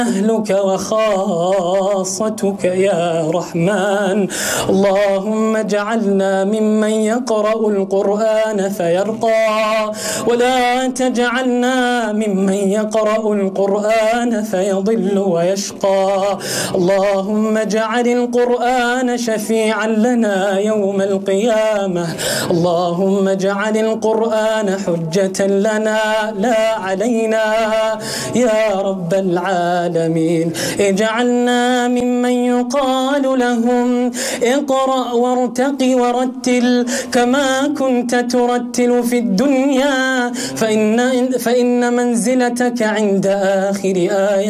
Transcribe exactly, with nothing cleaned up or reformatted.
أهلك وخاصتك يا رحمن. اللهم اجعلنا ممن يقرأ القرآن فيرقى، ولا تجعلنا ممن يقرأ القرآن فيضل ويشقى. اللهم اجعل القرآن شفيعا لنا يوم القيامة. اللهم اجعل القرآن حجة لنا لا علينا يا رب العالمين. اجعلنا ممن يقال لهم اقرأ وارتق ورتل كما كنت ترتل في الدنيا، فإن, فإن منزلتك عند آخر آية